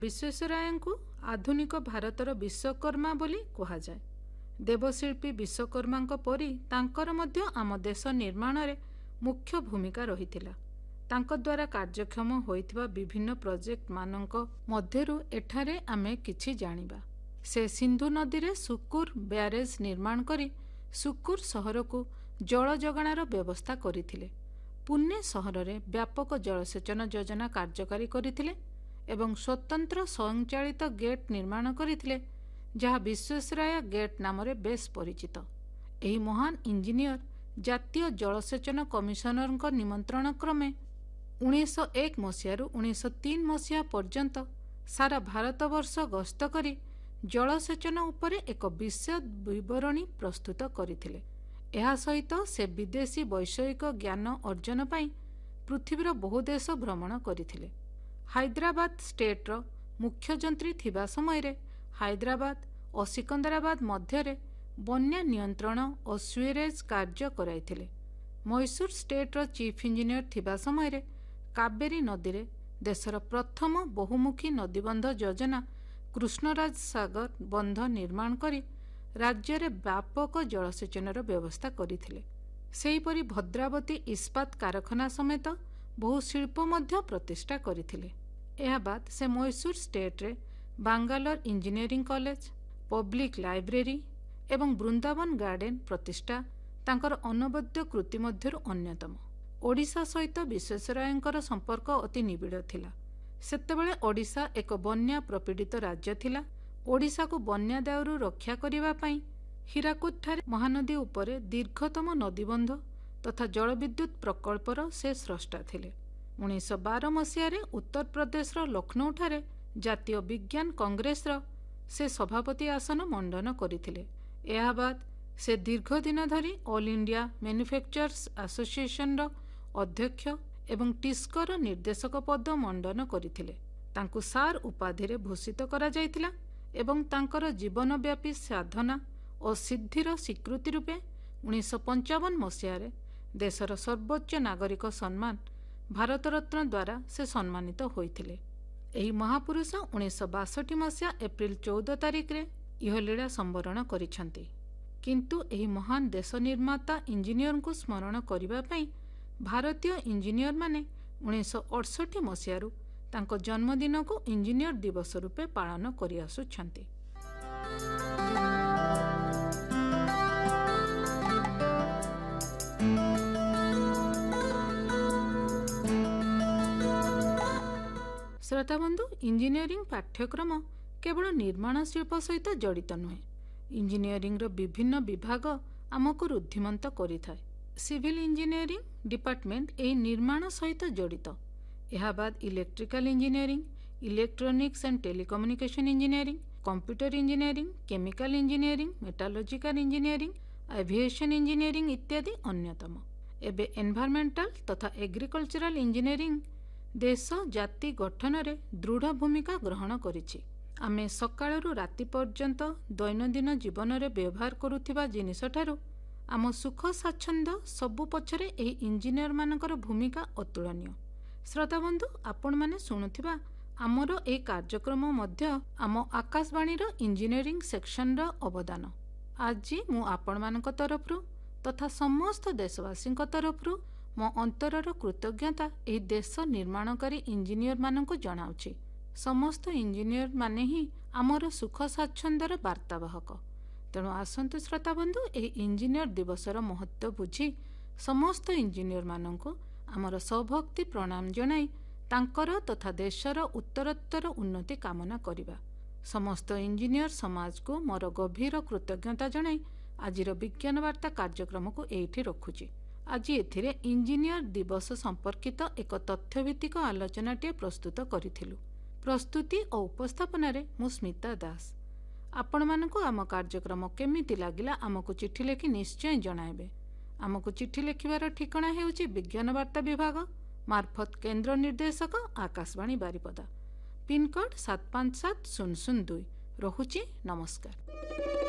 विश्वेश्वराय को आधुनिक भारतर विश्वकर्मा बोली कहुए। देवशिल्पी विश्वकर्मा परी तांकर मध्य आम देश निर्माण रे मुख्य भूमिका रही। तांक द्वारा कार्यक्षम होइथिबा विभिन्न प्रोजेक्ट मानक मध्यरु एठारे आमे किछि जानिबा। से सिंधु नदी रे सुकुर ब्यारेज निर्माण करी सुकुर सहर को जल जोगाणार व्यवस्था करिथिले। पुणे सहर रे व्यापक जलसेचन योजना कार्यकारी करिथिले एवं स्वतंत्र स्वयंचालित गेट निर्माण करथिले, जहा विश्वेश्वराय गेट नाम रे बेस परिचित। एही महान इंजीनियर जातीय जलसेचन कमिशनर निमंत्रण क्रमे 1901 मसीह 1903 मसीहा पर्यंत सारा भारतवर्ष गस्त करी जलसेचन उपरे एक विशद विवरणी प्रस्तुत करथिले। एहा सहित से विदेशी वैषयिक ज्ञान अर्जन पाई पृथ्वीर बहु देश भ्रमण करथिले। हैदराबाद स्टेट्र मुख्य जंत्री थिबा समय रे हैदराबाद और सिकंदराबाद मध्य रे बन्या नियंत्रण और स्वीरेज कार्य कराइथिले। मैसूर स्टेट्र चीफ इंजीनियर थिबा समय रे कावेरी नदी रे देशर प्रथम बहुमुखी नदीबंध योजना कृष्णराज सागर बंध निर्माण करी राज्य रे व्यापक जलसेचनर व्यवस्था करथिले। सेहीपरि भद्रावती इस्पात कारखाना समेत बहु शिल्प मध्य प्रतिष्ठा करथिले। एहा बाद से मैसूर स्टेट रे Bangalore engineering college, public library एवं वृंदावन गार्डन प्रतिष्ठा तांकर अनवद्य कृति मध्यरु अन्यतम। ओडिशा सहित विश्वेश्वरायंकर संपर्क अति निबिड़ थिला। सेतेबेले ओडिशा एक बन्या प्रपीड़ित राज्य थिला। ओडिशा को बन्या दायरु रक्षा करिबा पई हीराकुद ठारे महानदी उपरे दीर्घतम नदीबंध तथा जलविद्युत प्रकल्पर से स्रष्टा थिले। 1912 मसीह उत्तर प्रदेश लखनऊ ठारे जातीय विज्ञान कांग्रेस से सभापति आसन मंडन करथिले। एहा बाद से दीर्घ दिन धरी ऑल इंडिया मैन्युफैक्चरर्स एसोसिएशन अध्यक्ष एवं टिस्कर निर्देशक पद मंडन करथिले। तांकु सार उपाधि रे भूषित करा जायतिला एवं तांकर जीवनव्यापी साधना और सिद्धिर स्वीकृति रूपे 1955 मसीह देशर सर्वोच्च नागरिक सम्मान भारत रत्न द्वारा से सम्मानित होइथिले। एही महापुरुष 1962 मसीहा एप्रिल 14 तारिख रे इहलीला संवरण करिछंती। किंतु एही महान देश निर्माता इंजीनियर को स्मरण करिबा पई भारतीय इंजीनियर माने 1968 मसीहारू तांको जन्मदिन को इंजीनियर दिवस रूपे पालन करि आसुछंती। श्रोताबंधु, इंजीनियरिंग पाठ्यक्रम केवल निर्माण शिल्प सहित जड़ित नुहे। इंजीनियरिंग विभिन्न विभाग आमको रुद्धिमंत करिथाय। सिविल इंजीनियरिंग डिपार्टमेंट एही निर्माण सहित जड़ित। एहा बाद electrical engineering, electronics and telecommunication engineering, computer engineering, chemical engineering, मेटालॉजिकल engineering, aviation engineering इत्यादि अन्यतम। एबे एनवायरमेंटल तथा एग्रीकल्चरल इंजीनियरिंग देश जाति गठन रे दृढ़ भूमिका ग्रहण करिछि। आमे सकाळरू राति पर्यंत दैनंदिन जीवन रे व्यवहार करुथिबा जिनिस ठारू आम सुख स्वाच्छंद सबु पछरे एही इंजीनियर मानकर भूमिका अतुलनीय। श्रोताबंधु, आपण माने शुणुथिबा आमर ए कार्यक्रम मध्य आम आकाशवाणी रो इंजीनियरिंग सेक्शन रो अवदान। आज मु आपण मानक तरफरु तथा समस्त देशवासी तरफरु मो अंतरर कृतज्ञता एही देश निर्माणकारी इंजीनियर मानक जणाउछि। समस्त इंजीनियर माने ही आमर सुख स्वाच्छंदर वार्तावाहक। तेणु आसंतु श्रोताबंधु, एही इंजीनियर दिवसर महत्व बुझी समस्त इंजीनियर मानक आमर सौभक्ति प्रणाम जनाई तांकर तथा देशर उत्तरोत्तर उन्नति कामना करिबा। समस्त इंजीनियर समाज को मोर गभीर कृतज्ञता जनाई आजिर विज्ञान वार्ता कार्यक्रम को एठी रखुछि। आज एथिरे इंजीनियर दिवस संपर्कित एक तथ्यभित्तिक आलोचनाटे प्रस्तुत करिथिलु। प्रस्तुति और उपस्थापन रे मु स्मिता दास। आपण मानकु आम कार्यक्रम केमिति लागिला आमको चिठी लेखि निश्चय जणाइबे। आमको चिठी लेखिबार ठिकाना हेउछि विज्ञान वार्ता विभाग, मार्फत केंद्र निर्देशक आकाशवाणी बारिपदा, पिनकोड 757002। रहुछि। नमस्कार।